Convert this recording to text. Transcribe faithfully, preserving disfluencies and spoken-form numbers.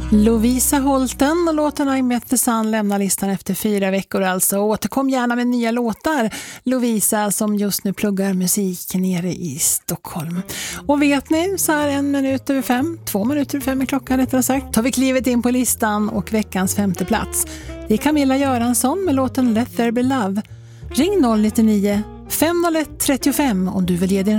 Lovisa Holten och låten I Met the Sun lämnar listan efter fyra veckor alltså. Återkom gärna med nya låtar, Lovisa som just nu pluggar musik nere i Stockholm. Och vet ni, så här en minut över fem, två minuter över fem är klockan rättare sagt, tar vi klivet in på listan och veckans femte plats. Det är Camilla Göransson med låten Let There Be Love. Ring noll nio nio fem noll ett tre fem om du vill ge din